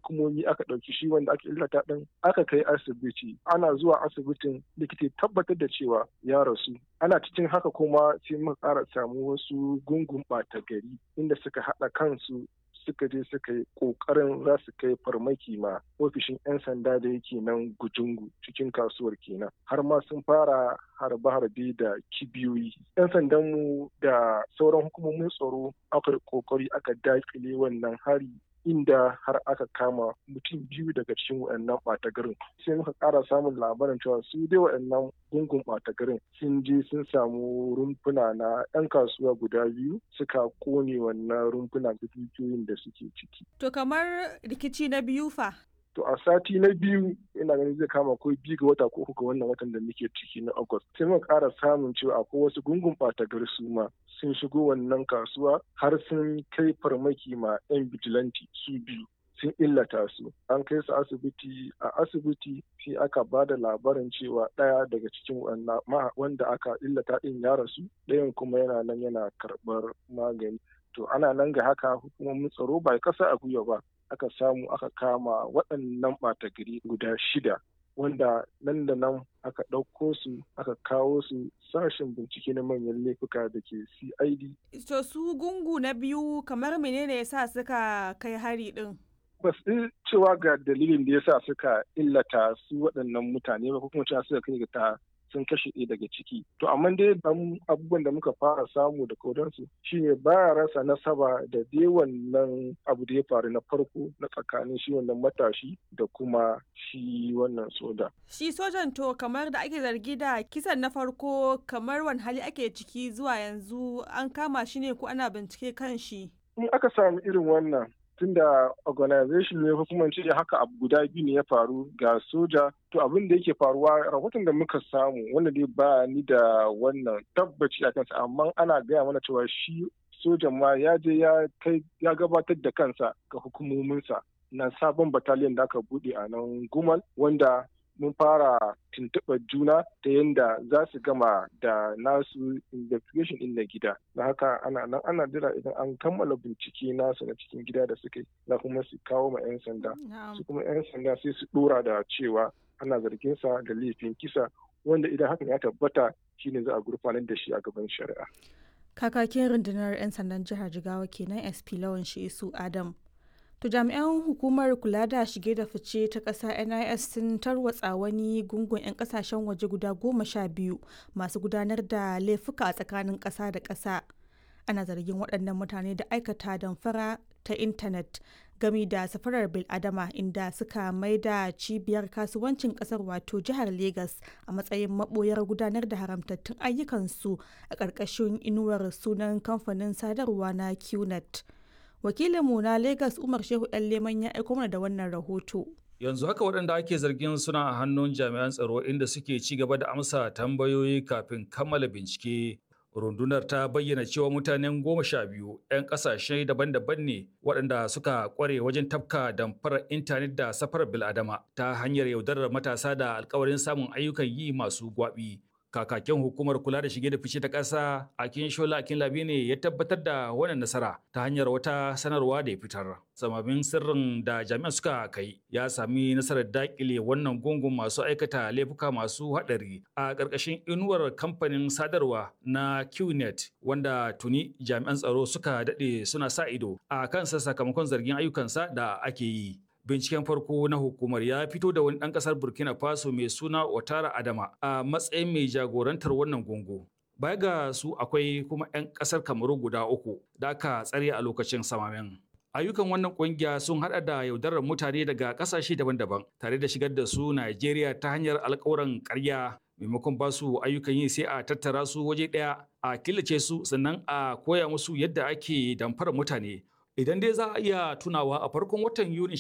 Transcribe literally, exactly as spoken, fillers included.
hukumomi aka ɗauki shi wanda aka illata ɗin aka kai asibiti. Ana zuwa asibitin likita tabbatar da cewa ya rasu. Ana cikin haka kuma sai muka ƙara samu wasu gungun ɓata gari inda suka haɗa kansu suka je suka yi ƙoƙarin za su kai farmaki ma ofishin 'yan sanda da yake nan Gujungu cikin kasuwar kenan. Har ma sun fara harbe-harbe da kibiyoyi. 'Yan sandanmu da sauran hukumomin tsaro aka yi ƙoƙari aka daƙile wannan hari inda har aka kama mutum biyu daga cikin waɗannan ɓata garin. Sai muka ƙara samun labarin cewa su dai waɗannan gungun ɓata garin sun je sun samu rumfuna na 'yan kasuwa guda biyu suka ƙone wannan rumfuna da dukiyoyin da suke ciki. To kamar rikici na biyu fa? To a sati na biyu ina ganin zai kama ko biyu ga wata ko uku ga wannan watan da muke ciki na August. Sai muka ƙara samun cewa akwai wasu gungun ɓata gari su ma sun shigo wannan kasuwa har sun kai farmaki ma 'yan bijilanti su biyu sun illata su. An kai su asibiti, a asibiti sai aka ba da labarin cewa ɗaya daga cikin wanda aka illata ɗin ya rasu, ɗayan kuma yana nan yana karɓar magani. To ana nan ga haka hukumomin tsaro ba kasa a gwiwa ba aka samu aka kama waɗannan ɓata gari guda shida wanda nan da nan aka ɗauko su aka kawo su sashen bincike na manyan laifuka da ke C I D. To su gungu na biyu kamar menene yasa suka kai hari ɗin? Ba su cewa ga dalilin da yasa suka illata su waɗannan mutane ba ko kuma cewa suka kai ga ta sun kashe ɗaya daga ciki. To amma dai abubuwan da muka fara samu da kodansu shine baya rasa nasaba da dai wannan abu da ya faru na farko na tsakanin shi wannan matashi da kuma shi wannan soja. Shi sojan to kamar da ake zargi da kisan na farko kamar wani hali ake ciki zuwa yanzu an kama shi ne ko ana bincike kan shi? In aka samu irin wannan tunda organization ne hukumar ce haka abu guda biyu ne ya faru ga soja to abin da yake faruwa rahoton da muka samu wanda dai ba ni da wannan tabbaci a kansa amma ana gaya mana cewa shi sojan ma ya je ya kai ya gabatar da kansa ga hukumominsa na sabon battalion da aka bude a nan Gumal wanda mun fara tuntuɓar juna ta yadda za su gama da nasu investigation ɗin na gida. Da haka ana nan ana jira idan an kammala bincike nasu na cikin gida da suke na kuma su kawo ma 'yan sanda. Su kuma 'yan sanda sai su ɗora da cewa ana zargin sa da laifin kisa wanda idan hakan ya tabbata shine za a gurfanar da shi a gaban shari'a. Kakakin rundunar 'yan sandan jihar Jigawa kenan S P Lawan Shisu Adam. To jami'an hukumar kula da shige da fice ta ƙasa N I S sun tarwatsa wani gungun 'yan ƙasashen waje guda goma sha biyu masu gudanar da laifuka a tsakanin ƙasa da ƙasa. Ana zargin waɗannan mutane da aikata damfara ta intanet gami da safarar bil'adama inda suka maida cibiyar kasuwancin ƙasar wato jihar Legas a matsayin maɓoyar gudanar da haramtattun ayyukansu a ƙarƙashin inuwar sunan kamfanin sadarwa na Q net. Wakilinmu na Lagos Umar Shehu ɗan Leman ya aiko mana da wannan rahoto. Yanzu haka waɗanda ake zargin suna a hannun jami'an tsaro inda suke ci gaba da amsa tambayoyi kafin kammala bincike. Rundunar ta bayyana cewa mutanen goma sha biyu 'yan ƙasashe daban-daban ne waɗanda suka ƙware wajen tafka damfarar intanet da safarar bil'adama ta hanyar yaudarar matasa da alkawarin samun ayyukan yi masu gwaɓi. Kakakin hukumar kula da shige da fice ta ƙasa Akin Shola Akin Labi ne ya tabbatar da wannan nasara ta hanyar wata sanarwa da ya fitar. Samamin sirrin da jami'an suka kai ya sami nasarar daƙile wannan gungun masu aikata laifuka masu haɗari a ƙarƙashin inuwar kamfanin sadarwa na Q net wanda tuni jami'an tsaro suka daɗe suna sa ido a kansa sakamakon zargin ayyukansa da ake yi. Binciken farko na hukumar ya fito da wani ɗan ƙasar Burkina Faso mai suna Ouattara Adama a matsayin mai jagorantar wannan gungu. Baya ga su akwai kuma 'yan ƙasar Kamaru guda uku da aka tsare a lokacin samamen. Ayyukan wannan ƙungiya sun haɗa da yaudarar mutane daga ƙasashe daban-daban tare da shigar da su Najeriya ta hanyar alƙawuran ƙarya. Maimakon ba su ayyukan yi sai a tattara su waje ɗaya a killace su sannan a koya musu yadda ake damfarar mutane. Idan dai za a iya tunawa a farkon watan Yuni